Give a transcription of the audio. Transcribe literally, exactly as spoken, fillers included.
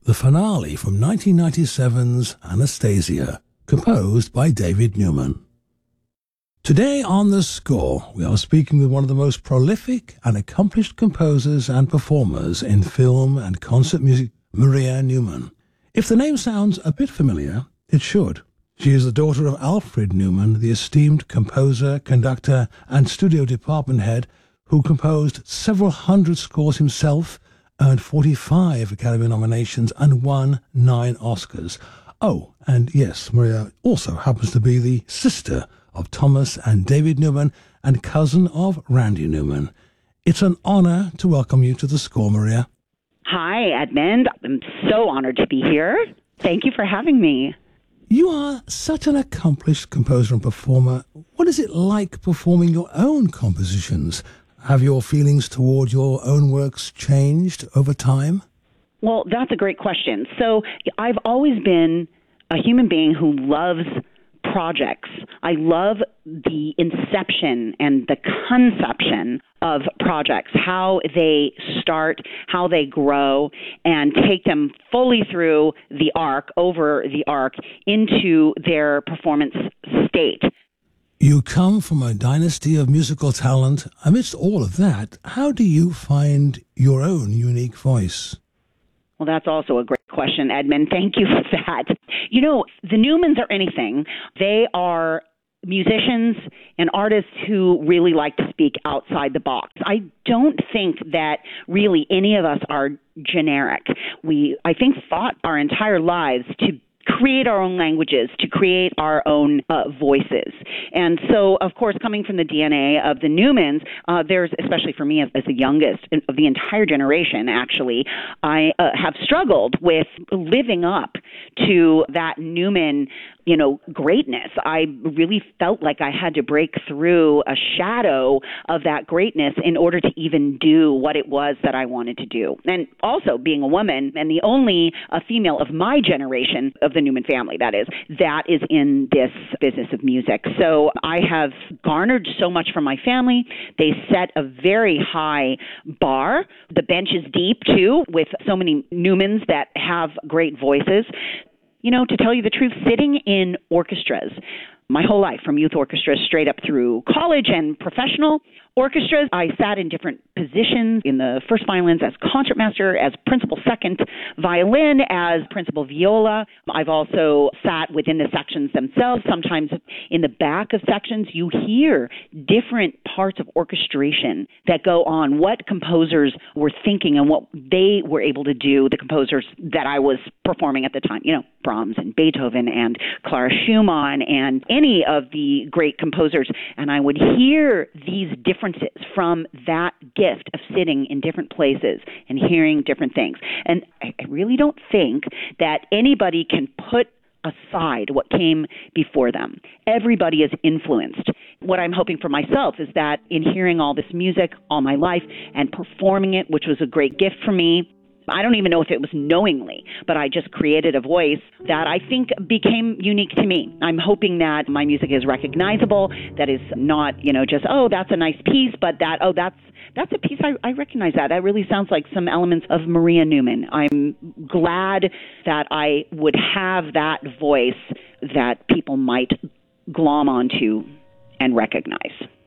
the finale from nineteen ninety-seven's Anastasia, composed by David Newman. Today on The Score, we are speaking with one of the most prolific and accomplished composers and performers in film and concert music, Maria Newman. If the name sounds a bit familiar, it should. She is the daughter of Alfred Newman, the esteemed composer, conductor, and studio department head who composed several hundred scores himself, earned forty-five Academy nominations, and won nine Oscars. Oh, and yes, Maria also happens to be the sister of Thomas and David Newman and cousin of Randy Newman. It's an honor to welcome you to The Score, Maria. Hi, Edmund. I'm so honored to be here. Thank you for having me. You are such an accomplished composer and performer. What is it like performing your own compositions? Have your feelings toward your own works changed over time? Well, that's a great question. So I've always been a human being who loves projects. I love the inception and the conception of projects, how they start, how they grow, and take them fully through the arc, over the arc, into their performance state. You come from a dynasty of musical talent. Amidst all of that, how do you find your own unique voice? Well, that's also a great question, Edmund. Thank you for that. You know, the Newmans are anything. They are musicians and artists who really like to speak outside the box. I don't think that really any of us are generic. We, I think, fought our entire lives to create our own languages, to create our own uh, voices. And so, of course, coming from the D N A of the Newmans, uh, there's, especially for me as, as the youngest of the entire generation, actually, I uh, have struggled with living up to that Newman, you know, greatness. I really felt like I had to break through a shadow of that greatness in order to even do what it was that I wanted to do. And also being a woman and the only uh, female of my generation, of the Newman family, that is, that is in this business of music. So I have garnered so much from my family. They set a very high bar. The bench is deep, too, with so many Newmans that have great voices. You know, to tell you the truth, sitting in orchestras my whole life, from youth orchestras straight up through college and professional orchestras, I sat in different positions in the first violins as concertmaster, as principal second violin, as principal viola. I've also sat within the sections themselves. Sometimes in the back of sections, you hear different parts of orchestration that go on, what composers were thinking and what they were able to do, the composers that I was performing at the time, you know, Brahms and Beethoven and Clara Schumann and any of the great composers. And I would hear these differences from that gift of sitting in different places and hearing different things. And I, I really don't think that anybody can put aside what came before them. Everybody is influenced. What I'm hoping for myself is that in hearing all this music all my life and performing it, which was a great gift for me, I don't even know if it was knowingly, but I just created a voice that I think became unique to me. I'm hoping that my music is recognizable, that is not, you know, just, oh, that's a nice piece, but that, oh, that's that's a piece, I, I recognize that. That really sounds like some elements of Maria Newman. I'm glad that I would have that voice that people might glom onto and recognize.